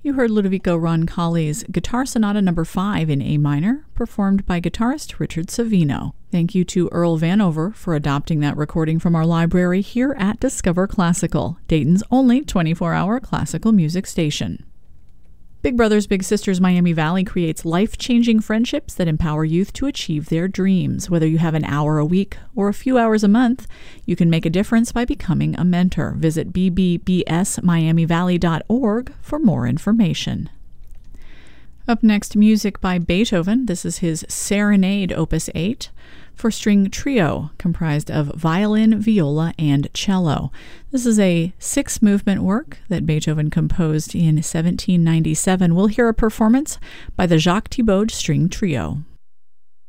You heard Ludovico Roncalli's Guitar Sonata No. 5 in A minor, performed by guitarist Richard Savino. Thank you to Earl Vanover for adopting that recording from our library here at Discover Classical, Dayton's only 24-hour classical music station. Big Brothers Big Sisters Miami Valley creates life-changing friendships that empower youth to achieve their dreams. Whether you have an hour a week or a few hours a month, you can make a difference by becoming a mentor. Visit bbbsmiamivalley.org for more information. Up next, music by Beethoven. This is his Serenade, Opus 8, for string trio comprised of violin, viola, and cello. This is a 6-movement work that Beethoven composed in 1797. We'll hear a performance by the Jacques Thibaud String Trio.